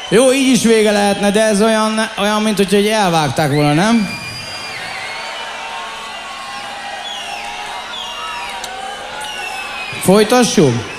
Jó, így is vége lehetne, de ez olyan mint hogy elvágták volna, nem? Folytassuk?